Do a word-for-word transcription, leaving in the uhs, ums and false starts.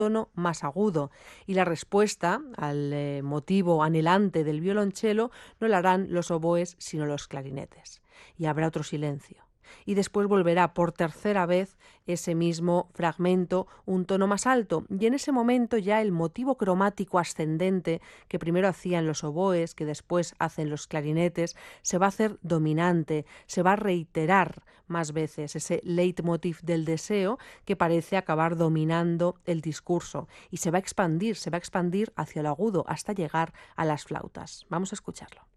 tono más agudo, y la respuesta al eh, motivo anhelante del violonchelo no la harán los oboes sino los clarinetes. Y habrá otro silencio. Y después volverá por tercera vez ese mismo fragmento, un tono más alto, y en ese momento ya el motivo cromático ascendente que primero hacían los oboes, que después hacen los clarinetes, se va a hacer dominante, se va a reiterar más veces ese leitmotiv del deseo que parece acabar dominando el discurso, y se va a expandir, se va a expandir hacia lo agudo hasta llegar a las flautas. Vamos a escucharlo.